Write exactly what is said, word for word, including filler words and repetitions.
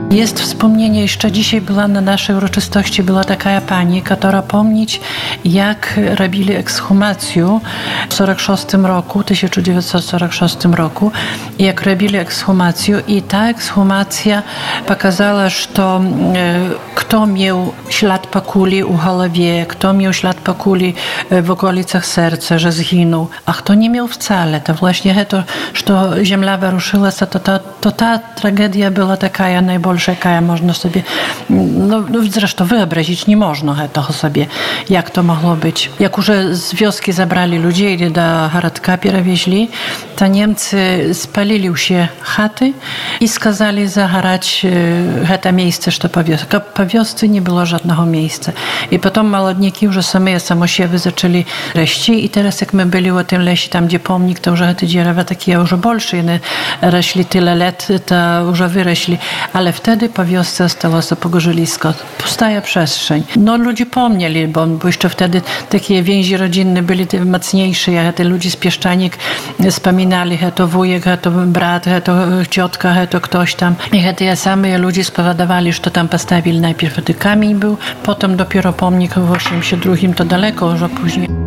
Jest wspomnienie, jeszcze dzisiaj była na naszej uroczystości, była taka pani, która pomnieć, jak robili ekshumację w czterdziestym szóstym roku, tysiąc dziewięćset czterdziestym szóstym roku, jak robili ekshumację i ta ekshumacja pokazała, że to, kto miał ślad po kuli u głowie, kto miał ślad po kuli w okolicach serca, że zginął, a kto nie miał wcale. To właśnie to, że ziemia wyruszyła, to ta, to ta tragedia była taka najbardziej, jaka można sobie, no, no zresztą wyobrazić nie można tego sobie, jak to mogło być. Jak już z wioski zabrali ludzi i do Haradka przewieźli, to Niemcy spalili się chaty i skazali zaharać to miejsce, że po wiosce. Po wiosce nie było żadnego miejsca. I potem malodniki już same samosiewy zaczęli rości i teraz jak my byli w tym lesie, tam gdzie pomnik, to już te drzewa takie już больше, one rośli tyle lat, to już wyrośli, ale wtedy po wiosce zostało pogorzylisko, pustaja przestrzeń. No ludzie pomnieli, bo, bo jeszcze wtedy takie więzi rodzinne byli mocniejsze, jak te ludzie z Pieszczanik wspominali, że to wujek, że to brat, że to ciotka, że to ktoś tam. I że te same ludzie spowodowali, że to tam postawili najpierw ten kamień był, potem dopiero pomnik w osiemdziesiątym drugim, to daleko, że później.